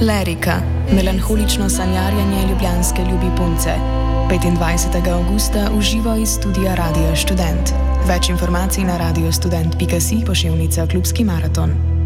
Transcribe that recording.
Lerika, melanholično sanjarjenje ljubljanske ljubi punce. 25. avgusta v živo iz studia Radia Študent. Več informacij na radiostudent.si /Klubski maraton.